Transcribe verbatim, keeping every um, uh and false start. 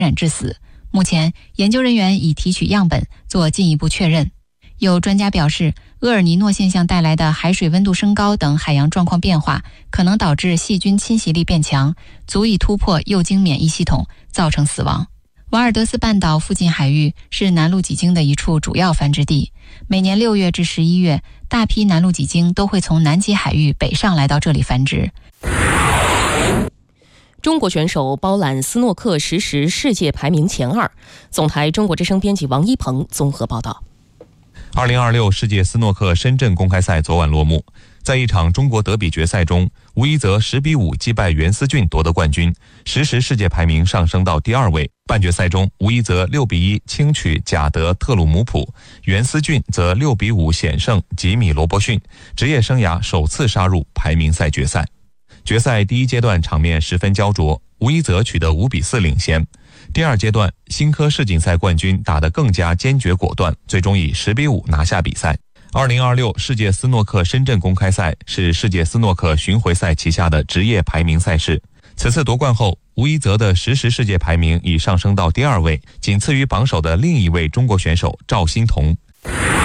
染致死。目前，研究人员已提取样本做进一步确认。有专家表示，厄尔尼诺现象带来的海水温度升高等海洋状况变化，可能导致细菌侵袭力变强，足以突破幼鲸免疫系统，造成死亡。瓦尔德斯半岛附近海域是南露脊鲸的一处主要繁殖地，每年六月至十一月，大批南露脊鲸都会从南极海域北上来到这里繁殖。 中国选手包揽斯诺克实时世界排名前二。总台中国之声编辑王一鹏综合报道。 二零二六世界斯诺克深圳公开赛昨晚落幕，在一场中国德比决赛中，吴一泽十比五击败袁思俊夺得冠军，实时世界排名上升到第二位。半决赛中，吴一泽六比一轻取贾德特鲁姆普，袁思俊则六比五险胜吉米罗伯逊，职业生涯首次杀入排名赛决赛。决赛第一阶段场面十分焦灼，吴一泽取得五比四领先。第二阶段，新科世锦赛冠军打得更加坚决果断，最终以十比五拿下比赛。二零二六世界斯诺克深圳公开赛是世界斯诺克巡回赛旗下的职业排名赛事。此次夺冠后，吴一泽的实时世界排名已上升到第二位，仅次于榜首的另一位中国选手赵欣彤。